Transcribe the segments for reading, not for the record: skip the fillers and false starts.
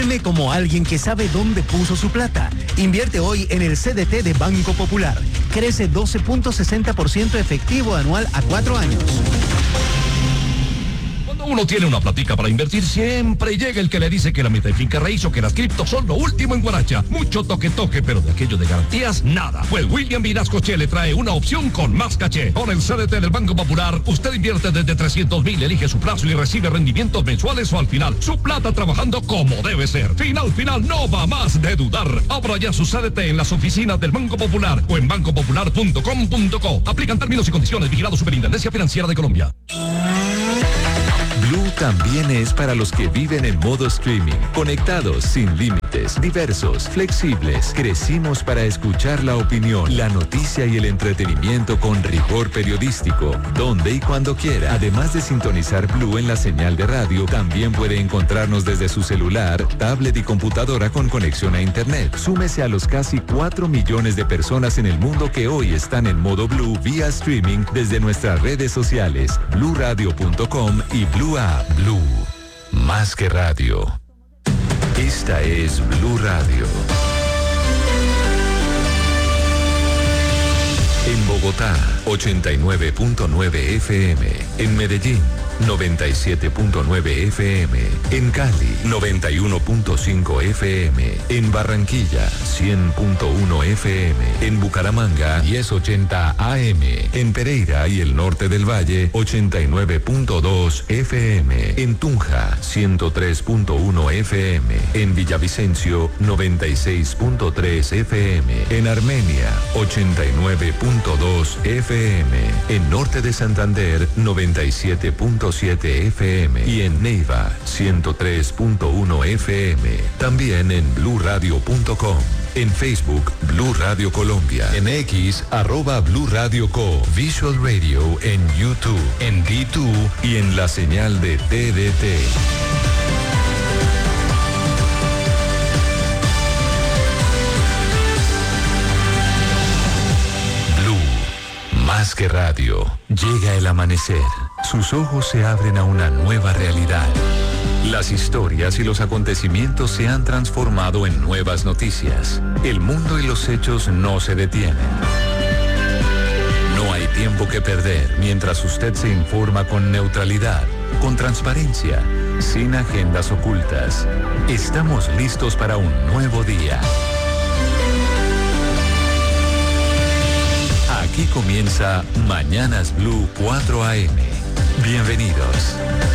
Dime como alguien que sabe dónde puso su plata. Invierte hoy en el CDT de Banco Popular. Crece 12.60% efectivo anual a 4 años. Cuando uno tiene una platica para invertir, siempre llega el que le dice que la meta de finca raíz o que las criptos son lo último en Guaracha. Mucho toque, pero de aquello de garantías, nada. Pues William Vinascoche le trae una opción con más caché. Con el CDT del Banco Popular, usted invierte desde 300,000, elige su plazo y recibe rendimientos mensuales o al final. Su plata trabajando como debe ser. Final, no va más de dudar. Abra ya su CDT en las oficinas del Banco Popular o en bancopopular.com.co. Aplican términos y condiciones. Vigilado Superintendencia Financiera de Colombia. Blue también es para los que viven en modo streaming, conectados sin límites, diversos, flexibles. Crecimos para escuchar la opinión, la noticia y el entretenimiento con rigor periodístico, donde y cuando quiera. Además de sintonizar Blue en la señal de radio, también puede encontrarnos desde su celular, tablet y computadora con conexión a internet. Súmese a los casi 4 millones de personas en el mundo que hoy están en modo Blue vía streaming desde nuestras redes sociales, bluradio.com y Blue App. Blue, más que radio. Esta es Blue Radio. En Bogotá, 89.9 FM. En Medellín, 97.9 FM. En Cali, 91.5 FM. En Barranquilla, 100.1 FM. En Bucaramanga, 1080 AM. En Pereira y el norte del Valle, 89.2 FM. En Tunja, 103.1 FM. En Villavicencio, 96.3 FM. En Armenia, 89.2 FM. En norte de Santander, 97.7 FM y en Neiva 103.1 FM. También en bluradio.com. En Facebook, Blue Radio Colombia. En X, @Blue Radio Co. Visual Radio en YouTube, en D2 y en la señal de TDT. Más que radio, llega el amanecer. Sus ojos se abren a una nueva realidad. Las historias y los acontecimientos se han transformado en nuevas noticias. El mundo y los hechos no se detienen. No hay tiempo que perder mientras usted se informa con neutralidad, con transparencia, sin agendas ocultas. Estamos listos para un nuevo día. Aquí comienza Mañanas Blue 4 AM. Bienvenidos.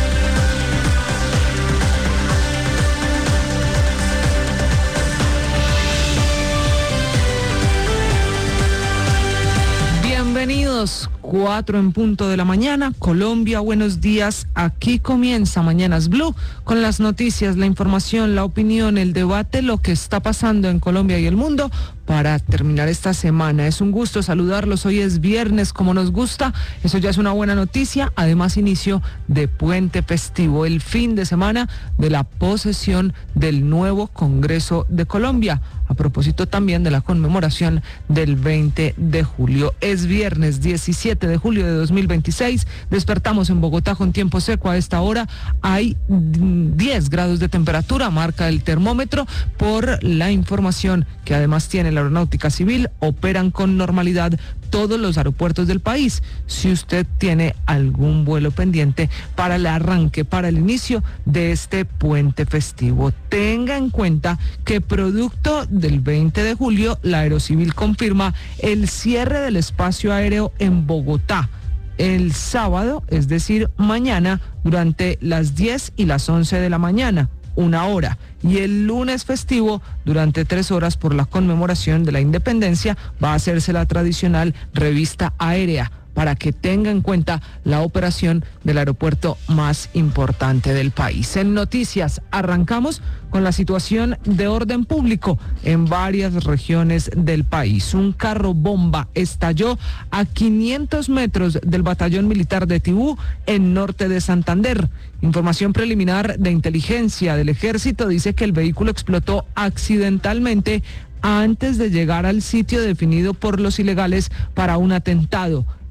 Bienvenidos, 4 en punto de la mañana. Colombia, buenos días. Aquí comienza Mañanas Blue con las noticias, la información, la opinión, el debate, lo que está pasando en Colombia y el mundo para terminar esta semana. Es un gusto saludarlos. Hoy es viernes, como nos gusta. Eso ya es una buena noticia. Además, inicio de puente festivo, el fin de semana de la posesión del nuevo Congreso de Colombia. A propósito también de la conmemoración del 20 de julio. Es viernes 17 de julio de 2026. Despertamos en Bogotá con tiempo seco a esta hora. Hay 10 grados de temperatura, marca el termómetro. Por la información que además tiene la Aeronáutica Civil, operan con normalidad todos los aeropuertos del país. Si usted tiene algún vuelo pendiente para el arranque, para el inicio de este puente festivo, tenga en cuenta que producto del 20 de julio, la Aerocivil confirma el cierre del espacio aéreo en Bogotá el sábado, es decir, mañana, durante las 10 y las 11 de la mañana. 1 hora, y el lunes festivo durante 3 horas por la conmemoración de la independencia va a hacerse la tradicional revista aérea, para que tenga en cuenta la operación del aeropuerto más importante del país. En noticias, arrancamos con la situación de orden público en varias regiones del país. Un carro bomba estalló a 500 metros del batallón militar de Tibú, en norte de Santander. Información preliminar de inteligencia del ejército dice que el vehículo explotó accidentalmente antes de llegar al sitio definido por los ilegales para un atentado.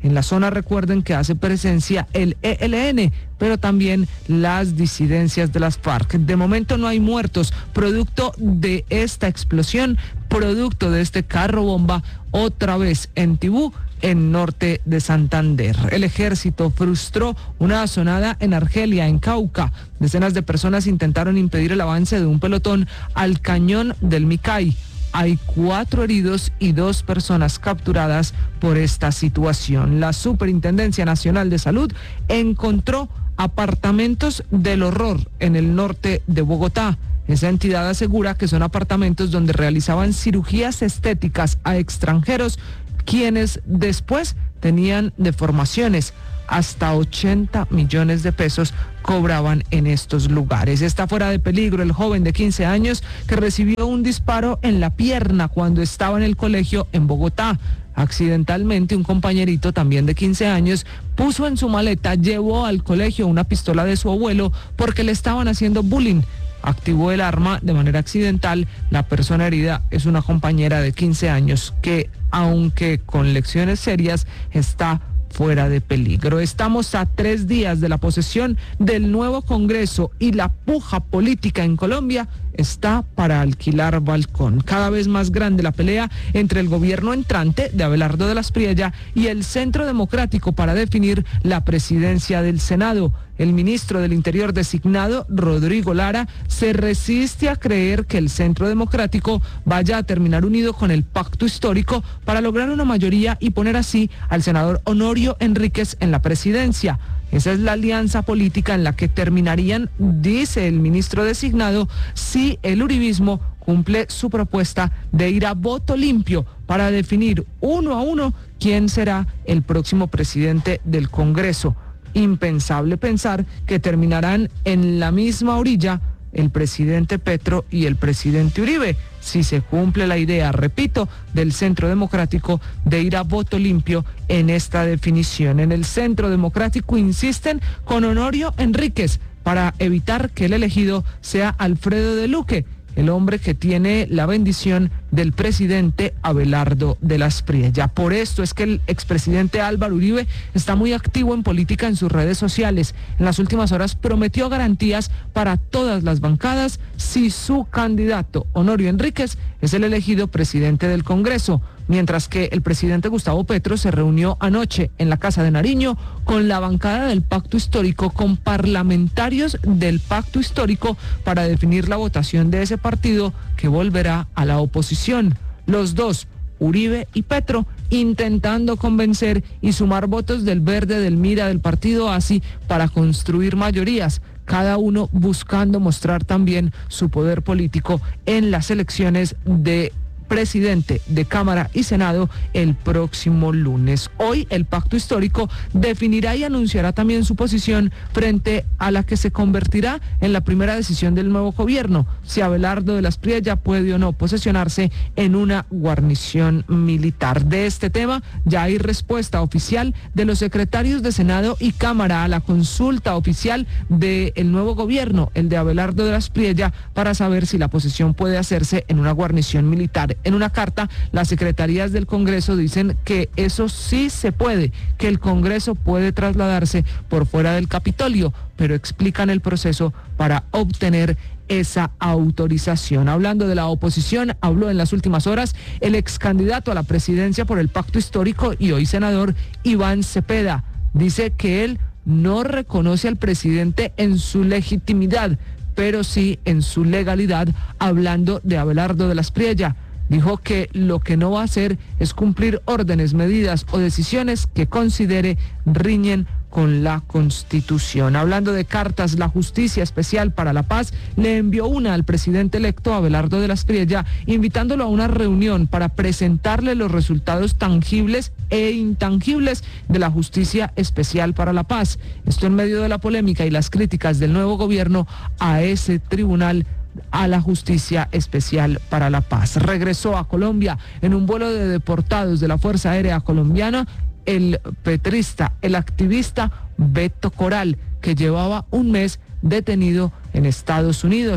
En la zona recuerden que hace presencia el ELN, pero también las disidencias de las FARC. De momento no hay muertos, producto de esta explosión, producto de este carro bomba, otra vez en Tibú, en norte de Santander. El ejército frustró una asonada en Argelia, en Cauca. Decenas de personas intentaron impedir el avance de un pelotón al cañón del Micay. Hay 4 heridos y 2 personas capturadas por esta situación. La Superintendencia Nacional de Salud encontró apartamentos del horror en el norte de Bogotá. Esa entidad asegura que son apartamentos donde realizaban cirugías estéticas a extranjeros, quienes después tenían deformaciones. Hasta 80 millones de pesos cobraban en estos lugares. Está fuera de peligro el joven de 15 años que recibió un disparo en la pierna cuando estaba en el colegio en Bogotá. Accidentalmente, un compañerito también de 15 años puso en su maleta, llevó al colegio una pistola de su abuelo porque le estaban haciendo bullying. Activó el arma de manera accidental. La persona herida es una compañera de 15 años que, aunque con lecciones serias, está fuera de peligro. Estamos a 3 días de la posesión del nuevo Congreso y la puja política en Colombia está para alquilar balcón. Cada vez más grande la pelea entre el gobierno entrante de Abelardo de las Priella y el Centro Democrático para definir la presidencia del Senado. El ministro del Interior designado, Rodrigo Lara, se resiste a creer que el Centro Democrático vaya a terminar unido con el pacto histórico para lograr una mayoría y poner así al senador Honorio Enríquez en la presidencia. Esa es la alianza política en la que terminarían, dice el ministro designado, si el uribismo cumple su propuesta de ir a voto limpio para definir 1 a 1 quién será el próximo presidente del Congreso. Impensable pensar que terminarán en la misma orilla el presidente Petro y el presidente Uribe, si se cumple la idea, repito, del Centro Democrático de ir a voto limpio en esta definición. En el Centro Democrático insisten con Honorio Enríquez para evitar que el elegido sea Alfredo de Luque, el hombre que tiene la bendición del presidente Abelardo de las Priella. Por esto es que el expresidente Álvaro Uribe está muy activo en política en sus redes sociales. En las últimas horas prometió garantías para todas las bancadas si su candidato Honorio Enríquez es el elegido presidente del Congreso, mientras que el presidente Gustavo Petro se reunió anoche en la Casa de Nariño con la bancada del Pacto Histórico, con parlamentarios del Pacto Histórico para definir la votación de ese partido que volverá a la oposición. Los dos, Uribe y Petro, intentando convencer y sumar votos del Verde, del Mira, del partido ASI para construir mayorías, cada uno buscando mostrar también su poder político en las elecciones de presidente de Cámara y Senado el próximo lunes. Hoy el Pacto Histórico definirá y anunciará también su posición frente a la que se convertirá en la primera decisión del nuevo gobierno, si Abelardo de las Priella puede o no posesionarse en una guarnición militar. De este tema ya hay respuesta oficial de los secretarios de Senado y Cámara a la consulta oficial del nuevo gobierno, el de Abelardo de las Priella, para saber si la posesión puede hacerse en una guarnición militar. En una carta, las secretarías del Congreso dicen que eso sí se puede, que el Congreso puede trasladarse por fuera del Capitolio, pero explican el proceso para obtener esa autorización. Hablando de la oposición, habló en las últimas horas el ex candidato a la presidencia por el Pacto Histórico y hoy senador Iván Cepeda. Dice que él no reconoce al presidente en su legitimidad, pero sí en su legalidad, hablando de Abelardo de las Priella. Dijo que lo que no va a hacer es cumplir órdenes, medidas o decisiones que considere riñen con la Constitución. Hablando de cartas, la Justicia Especial para la Paz le envió una al presidente electo Abelardo de las Priella, invitándolo a una reunión para presentarle los resultados tangibles e intangibles de la Justicia Especial para la Paz. Esto en medio de la polémica y las críticas del nuevo gobierno a ese tribunal, a la Justicia Especial para la Paz. Regresó a Colombia en un vuelo de deportados de la Fuerza Aérea Colombiana el petrista, el activista Beto Coral, que llevaba un mes detenido en Estados Unidos.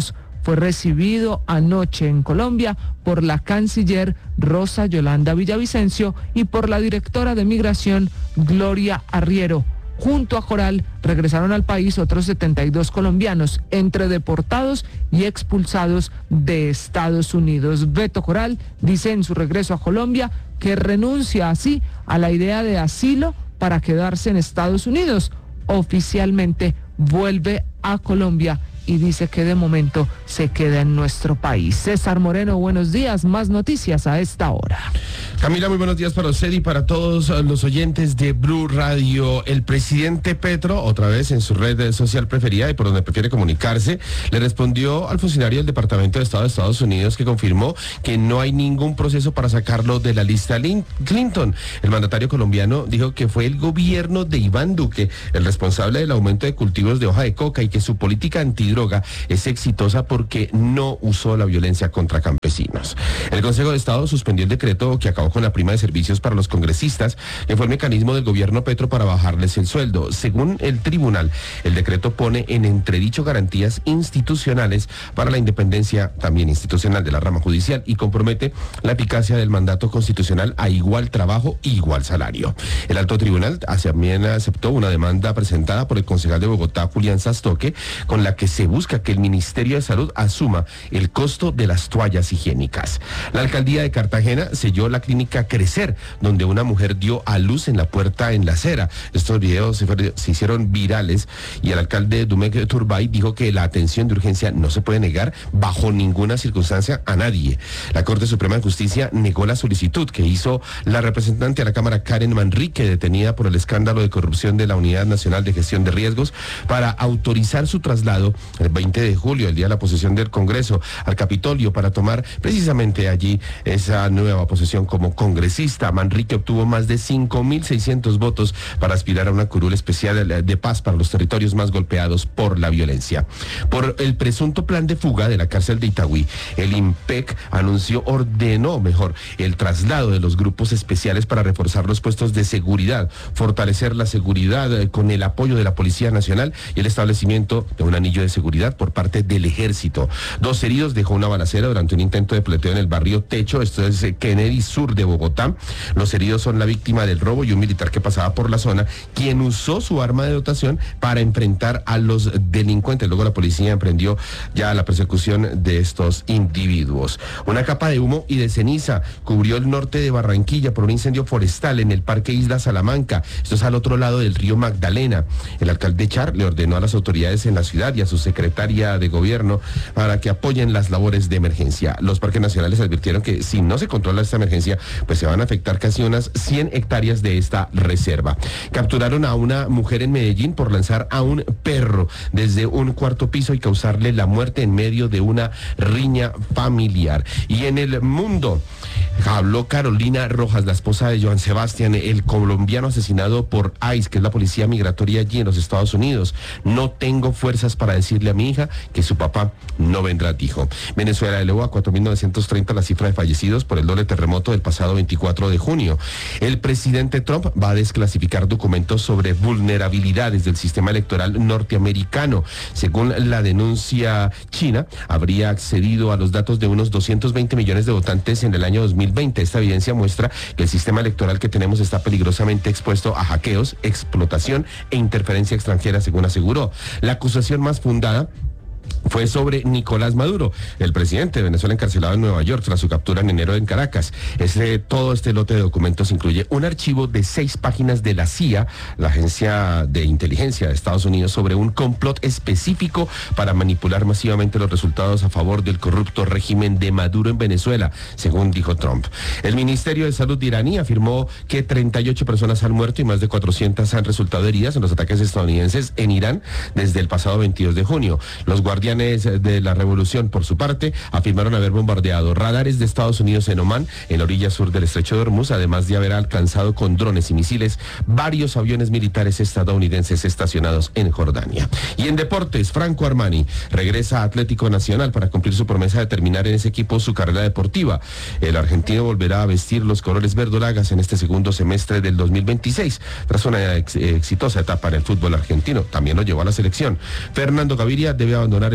fue recibido anoche en Colombia por la canciller Rosa Yolanda Villavicencio y por la directora de Migración Gloria Arriero. Junto a Coral regresaron al país otros 72 colombianos, entre deportados y expulsados de Estados Unidos. Beto Coral dice en su regreso a Colombia que renuncia así a la idea de asilo para quedarse en Estados Unidos. Oficialmente vuelve a Colombia y dice que de momento se queda en nuestro país. César Moreno, buenos días. Más noticias a esta hora. Camila, muy buenos días para usted y para todos los oyentes de Blue Radio. El presidente Petro, otra vez en su red social preferida y por donde prefiere comunicarse, le respondió al funcionario del Departamento de Estado de Estados Unidos que confirmó que no hay ningún proceso para sacarlo de la lista Clinton. El mandatario colombiano dijo que fue el gobierno de Iván Duque el responsable del aumento de cultivos de hoja de coca y que su política antidroga es exitosa porque no usó la violencia contra campesinos. El Consejo de Estado suspendió el decreto que acabó con la prima de servicios para los congresistas, que fue el mecanismo del gobierno Petro para bajarles el sueldo. Según el tribunal, el decreto pone en entredicho garantías institucionales para la independencia también institucional de la rama judicial y compromete la eficacia del mandato constitucional a igual trabajo y igual salario. El alto tribunal también aceptó una demanda presentada por el concejal de Bogotá, Julián Sastoque, con la que se busca que el Ministerio de Salud asuma el costo de las toallas higiénicas. La alcaldía de Cartagena selló la clínica Crecer, donde una mujer dio a luz en la puerta en la acera. Estos videos se hicieron virales y el alcalde Dumek Turbay dijo que la atención de urgencia no se puede negar bajo ninguna circunstancia a nadie. La Corte Suprema de Justicia negó la solicitud que hizo la representante a la Cámara Karen Manrique, detenida por el escándalo de corrupción de la Unidad Nacional de Gestión de Riesgos, para autorizar su traslado el 20 de julio, el día de la posesión del Congreso, al Capitolio para tomar precisamente allí esa nueva posesión como congresista. Manrique obtuvo más de 5.600 votos para aspirar a una curul especial de paz para los territorios más golpeados por la violencia. Por el presunto plan de fuga de la cárcel de Itagüí, el IMPEC ordenó el traslado de los grupos especiales para reforzar los puestos de seguridad, fortalecer la seguridad con el apoyo de la Policía Nacional y el establecimiento de un anillo de seguridad por parte del Ejército. 2 heridos dejó una balacera durante un intento de pleteo en el barrio Techo, esto es Kennedy Sur de Bogotá. Los heridos son la víctima del robo y un militar que pasaba por la zona, quien usó su arma de dotación para enfrentar a los delincuentes. Luego la policía emprendió ya la persecución de estos individuos. Una capa de humo y de ceniza cubrió el norte de Barranquilla por un incendio forestal en el Parque Isla Salamanca. Esto es al otro lado del río Magdalena. El alcalde Char le ordenó a las autoridades en la ciudad y a su secretaria de gobierno para que apoyen las labores de emergencia. Los parques nacionales advirtieron que si no se controla esta emergencia, pues se van a afectar casi unas 100 hectáreas de esta reserva. Capturaron a una mujer en Medellín por lanzar a un perro desde un 4º piso y causarle la muerte en medio de una riña familiar. Y en el mundo, habló Carolina Rojas, la esposa de Joan Sebastián, el colombiano asesinado por ICE, que es la policía migratoria allí en los Estados Unidos. No tengo fuerzas para decirle a mi hija que su papá no vendrá, dijo. Venezuela elevó a 4.930 la cifra de fallecidos por el doble terremoto del pasado 24 de junio. El presidente Trump va a desclasificar documentos sobre vulnerabilidades del sistema electoral norteamericano. Según la denuncia china, habría accedido a los datos de unos 220 millones de votantes en el año 2020. Esta evidencia muestra que el sistema electoral que tenemos está peligrosamente expuesto a hackeos, explotación e interferencia extranjera, según aseguró. La acusación más fundada fue sobre Nicolás Maduro, el presidente de Venezuela encarcelado en Nueva York tras su captura en enero en Caracas. Todo este lote de documentos incluye un archivo de 6 páginas de la CIA, la agencia de inteligencia de Estados Unidos, sobre un complot específico para manipular masivamente los resultados a favor del corrupto régimen de Maduro en Venezuela, según dijo Trump. El Ministerio de Salud iraní afirmó que 38 personas han muerto y más de 400 han resultado heridas en los ataques estadounidenses en Irán desde el pasado 22 de junio. Los guardianes de la revolución, por su parte, afirmaron haber bombardeado radares de Estados Unidos en Omán, en la orilla sur del estrecho de Hormuz, además de haber alcanzado con drones y misiles varios aviones militares estadounidenses estacionados en Jordania. Y en deportes, Franco Armani regresa a Atlético Nacional para cumplir su promesa de terminar en ese equipo su carrera deportiva. El argentino volverá a vestir los colores verdolagas en este segundo semestre del 2026, tras una exitosa etapa en el fútbol argentino. También lo llevó a la selección. Fernando Gaviria debe abandonar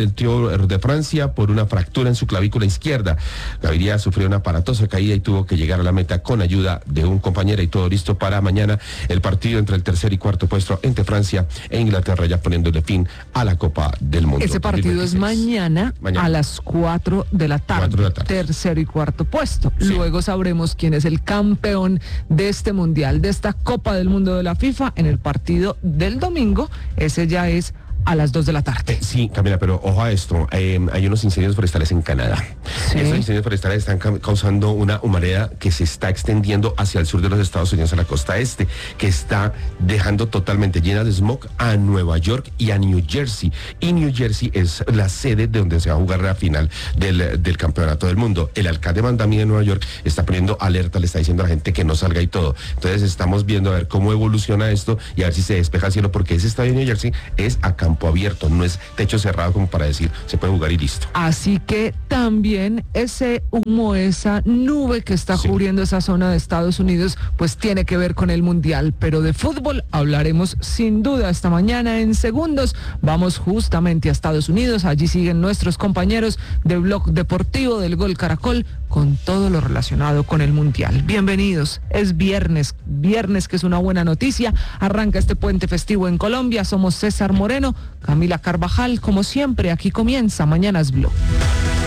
del Tour de Francia por una fractura en su clavícula izquierda. Gaviria sufrió una aparatosa caída y tuvo que llegar a la meta con ayuda de un compañero, y todo listo para mañana el partido entre el tercer y cuarto puesto entre Francia e Inglaterra, ya poniéndole fin a la Copa del Mundo. Ese partido 2026. es mañana a las 4 de la tarde. 4 de la tarde. Tercer y cuarto puesto. Sí. Luego sabremos quién es el campeón de este mundial, de esta Copa del Mundo de la FIFA, en el partido del domingo. Ese ya es a las 2 de la tarde. Sí, Camila, pero ojo a esto, hay unos incendios forestales en Canadá. Sí. Estos incendios forestales están causando una humareda que se está extendiendo hacia el sur de los Estados Unidos, a la costa este, que está dejando totalmente llena de smog a Nueva York y a New Jersey. Y New Jersey es la sede de donde se va a jugar la final del campeonato del mundo. El alcalde Mandami de Nueva York está poniendo alerta, le está diciendo a la gente que no salga y todo. Entonces estamos viendo a ver cómo evoluciona esto y a ver si se despeja el cielo, porque ese estadio de New Jersey es a campo abierto, no es techo cerrado como para decir se puede jugar y listo. Así que también ese humo, esa nube que está cubriendo esa zona de Estados Unidos, pues tiene que ver con el mundial. Pero de fútbol hablaremos sin duda esta mañana en segundos. Vamos justamente a Estados Unidos, allí siguen nuestros compañeros de Blog Deportivo del Gol Caracol con todo lo relacionado con el mundial. Bienvenidos, es viernes que es una buena noticia. Arranca este puente festivo en Colombia. Somos César Moreno, Camila Carvajal, como siempre, aquí comienza Mañanas Blue.